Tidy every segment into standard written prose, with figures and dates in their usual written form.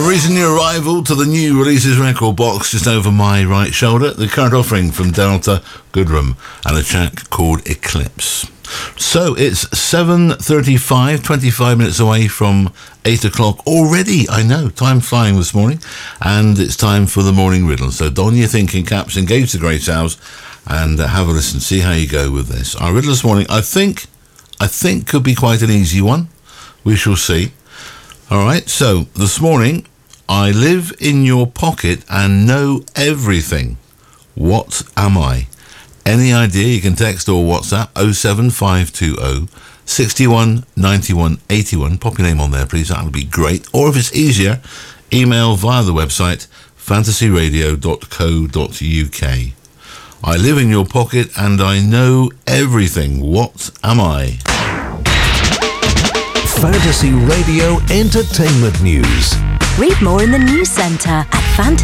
recent new arrival to the new releases record box just over my right shoulder. The current offering from Delta Goodrem and a track called Eclipse. So it's 7:35, 25 minutes away from 8 o'clock already. I know, time flying this morning. And it's time for the morning riddle. So don your thinking caps, engage the grey sows, and have a listen. See how you go with this. Our riddle this morning, I think could be quite an easy one. We shall see. All right, so this morning, I live in your pocket and know everything. What am I? Any idea? You can text or WhatsApp 07520 61 91 81. Pop your name on there, please. That would be great. Or if it's easier, email via the website fantasyradio.co.uk. I live in your pocket and I know everything. What am I? Fantasy Radio Entertainment News. Read more in the News Centre at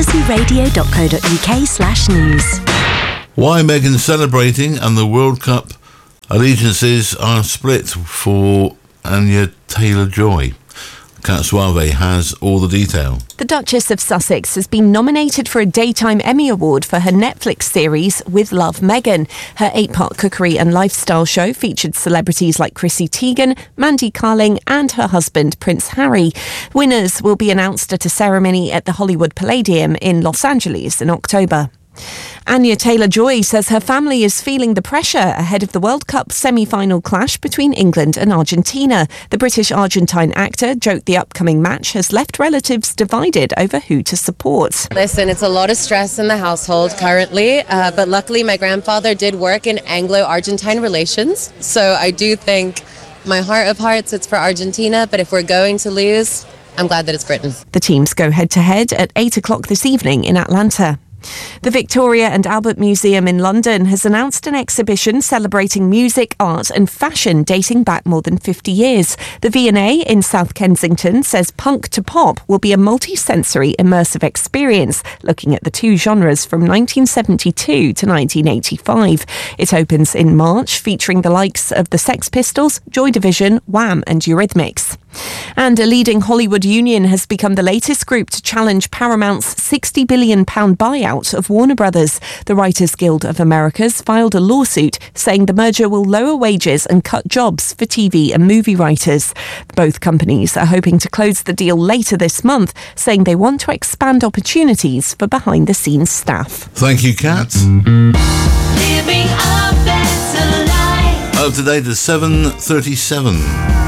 fantasyradio.co.uk/news. Why Meghan celebrating and the World Cup allegiances are split for Anya Taylor-Joy. Kat Suave has all the detail. The Duchess of Sussex has been nominated for a Daytime Emmy Award for her Netflix series With Love, Meghan. Her 8-part cookery and lifestyle show featured celebrities like Chrissy Teigen, Mandy Carling and her husband Prince Harry. Winners will be announced at a ceremony at the Hollywood Palladium in Los Angeles in October. Anya Taylor-Joy says her family is feeling the pressure ahead of the World Cup semi-final clash between England and Argentina. The British-Argentine actor joked the upcoming match has left relatives divided over who to support. Listen, it's a lot of stress in the household currently, but luckily my grandfather did work in Anglo-Argentine relations, so I do think my heart of hearts it's for Argentina, but if we're going to lose, I'm glad that it's Britain. The teams go head-to-head at 8 o'clock this evening in Atlanta. The Victoria and Albert Museum in London has announced an exhibition celebrating music, art and fashion dating back more than 50 years. The V&A in South Kensington says Punk to Pop will be a multi-sensory immersive experience, looking at the two genres from 1972 to 1985. It opens in March, featuring the likes of the Sex Pistols, Joy Division, Wham and Eurythmics. And a leading Hollywood union has become the latest group to challenge Paramount's £60 billion buyout of Warner Brothers. The Writers Guild of America's filed a lawsuit saying the merger will lower wages and cut jobs for TV and movie writers. Both companies are hoping to close the deal later this month, saying they want to expand opportunities for behind-the-scenes staff. Thank you, Kat. Living a better life. Up to date at 7:37.